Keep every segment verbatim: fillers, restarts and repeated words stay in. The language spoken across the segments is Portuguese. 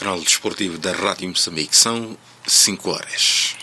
canal desportivo da Rádio Moçambique. São cinco horas.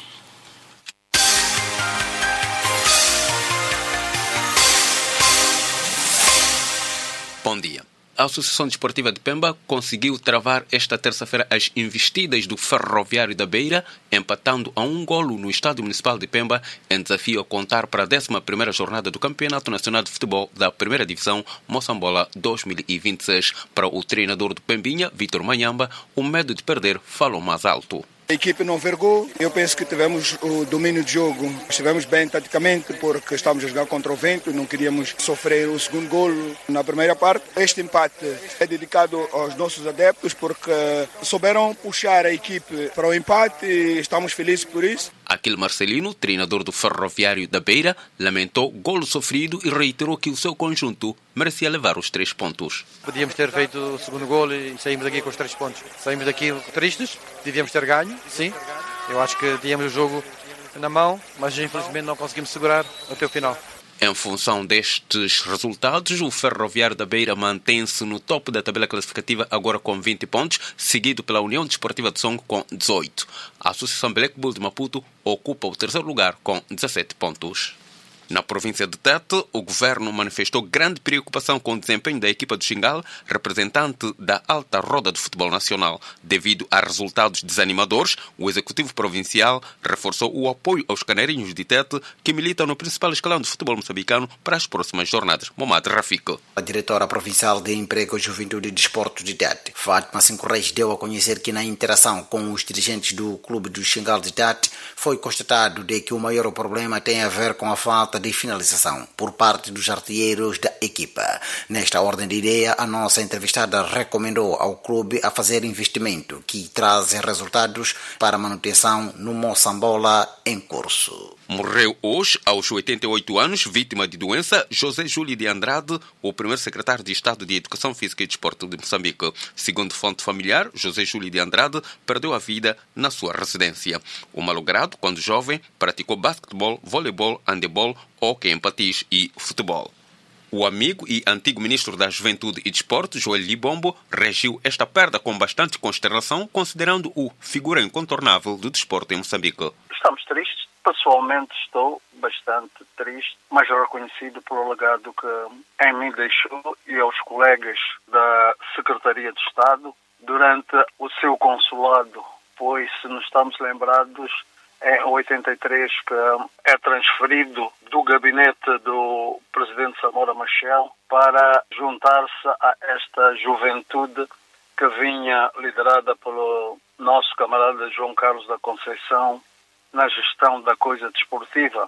Bom dia. A Associação Desportiva de Pemba conseguiu travar esta terça-feira as investidas do Ferroviário da Beira, empatando a um golo no Estádio Municipal de Pemba, em desafio a contar para a décima primeira jornada do Campeonato Nacional de Futebol da Primeira Divisão Moçambola dois mil e vinte e seis. Para o treinador do Pembinha, Vítor Manhamba, o medo de perder falou mais alto. A equipe não vergou, eu penso que tivemos o domínio de jogo, estivemos bem taticamente porque estávamos a jogar contra o vento, não queríamos sofrer o segundo golo na primeira parte. Este empate é dedicado aos nossos adeptos porque souberam puxar a equipe para o empate e estamos felizes por isso. Aquele Marcelino, treinador do Ferroviário da Beira, lamentou o golo sofrido e reiterou que o seu conjunto merecia levar os três pontos. Podíamos ter feito o segundo golo e saímos daqui com os três pontos. Saímos daqui tristes, devíamos ter ganho, sim. Eu acho que tínhamos o jogo na mão, mas infelizmente não conseguimos segurar até o final. Em função destes resultados, o Ferroviário da Beira mantém-se no topo da tabela classificativa, agora com vinte pontos, seguido pela União Desportiva de Songo com dezoito. A Associação Black Bull de Maputo ocupa o terceiro lugar com dezassete pontos. Na província de Tete, o governo manifestou grande preocupação com o desempenho da equipa do Xingal, representante da alta roda do futebol nacional. Devido a resultados desanimadores, o executivo provincial reforçou o apoio aos caneirinhos de Tete, que militam no principal escalão do futebol moçambicano para as próximas jornadas. Momad Rafik. A diretora provincial de Emprego, Juventude e Desporto de Tete, Fátima Cinco Reis, deu a conhecer que na interação com os dirigentes do clube do Xingal de Tete foi constatado de que o maior problema tem a ver com a falta de finalização por parte dos artilheiros da equipa. Nesta ordem de ideia, a nossa entrevistada recomendou ao clube a fazer investimento que traz resultados para a manutenção no Moçambola em curso. Morreu hoje, aos oitenta e oito anos, vítima de doença, José Júlio de Andrade, o primeiro secretário de Estado de Educação Física e Desporto de Moçambique. Segundo fonte familiar, José Júlio de Andrade perdeu a vida na sua residência. O malogrado, quando jovem, praticou basquetebol, voleibol, handebol, hóquei em patins e futebol. O amigo e antigo ministro da Juventude e Desporto, Joel Libombo, reagiu esta perda com bastante consternação, considerando o figura incontornável do desporto em Moçambique. Estamos tristes. Pessoalmente estou bastante triste, mas reconhecido pelo legado que em mim deixou e aos colegas da Secretaria de Estado durante o seu consulado, pois se nos estamos lembrados, em oitenta e três que é transferido do gabinete do presidente Samora Machel para juntar-se a esta juventude que vinha liderada pelo nosso camarada João Carlos da Conceição na gestão da coisa desportiva.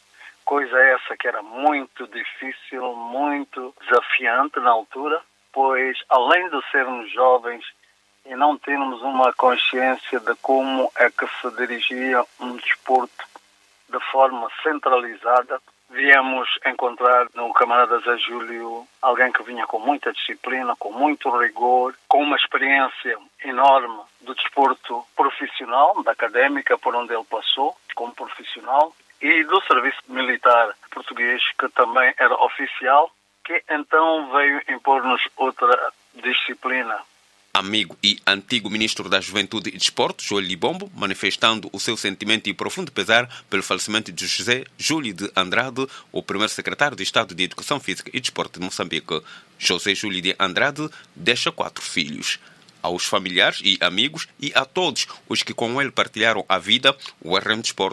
Coisa essa que era muito difícil, muito desafiante na altura, pois além de sermos jovens e não termos uma consciência de como é que se dirigia um desporto de forma centralizada, viemos encontrar no camarada Zé Júlio alguém que vinha com muita disciplina, com muito rigor, com uma experiência enorme do desporto profissional, da académica por onde ele passou como profissional, e do serviço militar português, que também era oficial, que então veio impor-nos outra disciplina. Amigo e antigo ministro da Juventude e Desporto, Joel Libombo, manifestando o seu sentimento e profundo pesar pelo falecimento de José Júlio de Andrade, o primeiro secretário de Estado de Educação Física e Desporto de Moçambique. José Júlio de Andrade deixa quatro filhos. Aos familiares e amigos e a todos os que com ele partilharam a vida, o R M Desporto